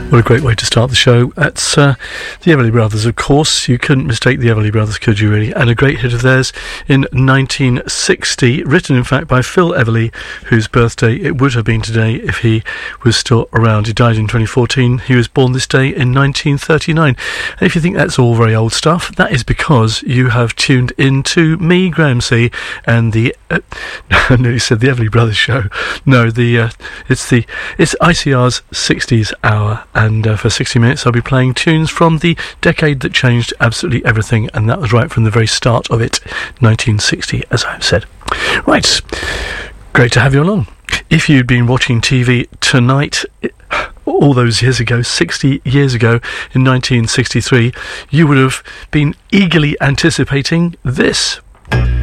What a great way to start the show. That's the Everly Brothers, of course. You couldn't mistake the Everly Brothers, could you, really? And a great hit of theirs in 1960, written, in fact, by Phil Everly, whose birthday it would have been today if he was still around. He died in 2014. He was born this day in 1939. And if you think that's all very old stuff, that is because you have tuned into me, Graham C., and the... I nearly said the Everly Brothers show. No, it's ICR's 60s hour. And for 60 minutes I'll be playing tunes from the decade that changed absolutely everything, and that was right from the very start of it, 1960, as I've said. Right, great to have you along. If you'd been watching TV tonight all those years ago, 60 years ago, in 1963, you would have been eagerly anticipating this.